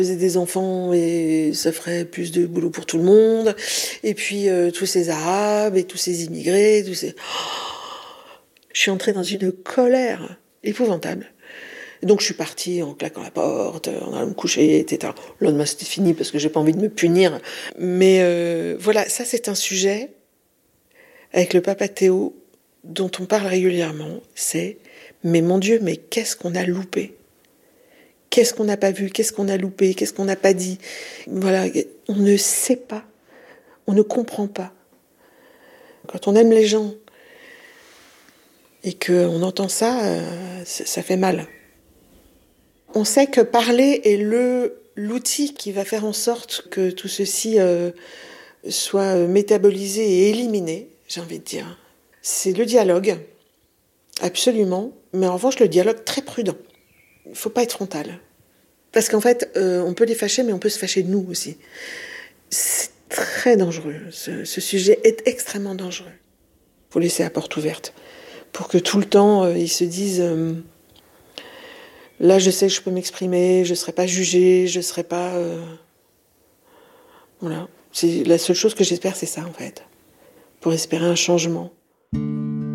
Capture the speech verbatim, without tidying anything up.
J'ai des enfants et ça ferait plus de boulot pour tout le monde. Et puis euh, tous ces Arabes et tous ces immigrés, tous ces... Je suis entrée dans une colère épouvantable. Donc je suis partie en claquant la porte, en allant me coucher, et cetera. Le lendemain c'était fini parce que j'ai pas envie de me punir. Mais euh, voilà, ça c'est un sujet avec le papa Théo dont on parle régulièrement. C'est, mais mon Dieu, mais qu'est-ce qu'on a loupé ? Qu'est-ce qu'on n'a pas vu ? Qu'est-ce qu'on a loupé ? Qu'est-ce qu'on n'a pas dit ? Voilà, on ne sait pas, on ne comprend pas. Quand on aime les gens et qu'on entend ça, euh, ça fait mal. On sait que parler est le, l'outil qui va faire en sorte que tout ceci euh, soit métabolisé et éliminé, j'ai envie de dire. C'est le dialogue, absolument, mais en revanche le dialogue très prudent. Il ne faut pas être frontal. Parce qu'en fait, euh, on peut les fâcher, mais on peut se fâcher de nous aussi. C'est très dangereux, ce, ce sujet est extrêmement dangereux. Il faut laisser la porte ouverte, pour que tout le temps, euh, ils se disent... Euh, Là, je sais que je peux m'exprimer, je ne serai pas jugée, je ne serai pas... Euh... Voilà. C'est la seule chose que j'espère, c'est ça, en fait. Pour espérer un changement.